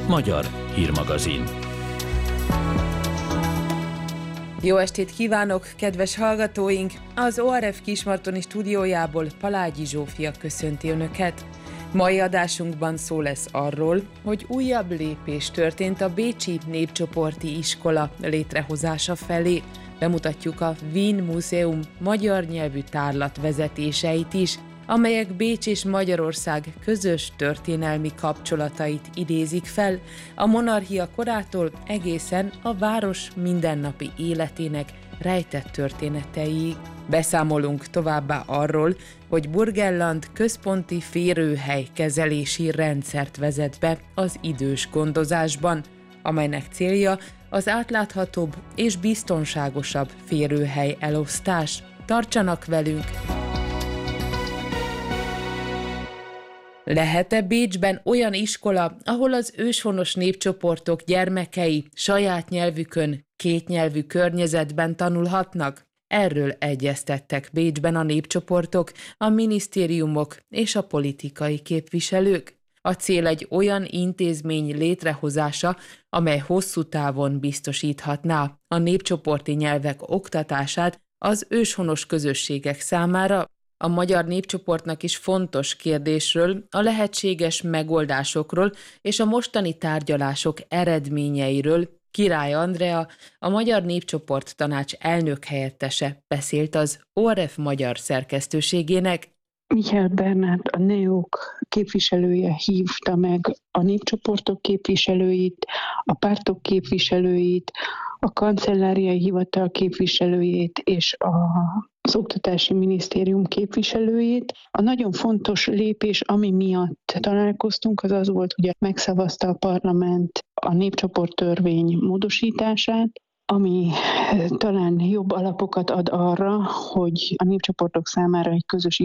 Magyar hírmagazin. Jó estét kívánok, kedves hallgatóink! Az ORF Kismartoni stúdiójából Palágyi Zsófia köszönti Önöket. Mai adásunkban szó lesz arról, hogy újabb lépés történt a Bécsi Népcsoporti Iskola létrehozása felé. Bemutatjuk a Wien Múzeum magyar nyelvű tárlat vezetéseit is, amelyek Bécs és Magyarország közös történelmi kapcsolatait idézik fel, a monarchia korától egészen a város mindennapi életének rejtett történeteiig. Beszámolunk továbbá arról, hogy Burgenland központi férőhely kezelési rendszert vezet be az idős gondozásban, amelynek célja az átláthatóbb és biztonságosabb férőhely elosztás. Tartsanak velünk! Lehet-e Bécsben olyan iskola, ahol az őshonos népcsoportok gyermekei saját nyelvükön, kétnyelvű környezetben tanulhatnak? Erről egyeztettek Bécsben a népcsoportok, a minisztériumok és a politikai képviselők. A cél egy olyan intézmény létrehozása, amely hosszú távon biztosíthatná a népcsoporti nyelvek oktatását az őshonos közösségek számára. A magyar népcsoportnak is fontos kérdésről, a lehetséges megoldásokról és a mostani tárgyalások eredményeiről Király Andrea, a Magyar Népcsoport Tanács elnökhelyettese beszélt az ORF magyar szerkesztőségének. Mihály Bernát, a NEOK képviselője hívta meg a népcsoportok képviselőit, a pártok képviselőit, a kancelláriai hivatal képviselőjét és az Oktatási Minisztérium képviselőjét. A nagyon fontos lépés, ami miatt találkoztunk, az az volt, hogy megszavazta a parlament a népcsoport törvény módosítását, ami talán jobb alapokat ad arra, hogy a népcsoportok számára egy közös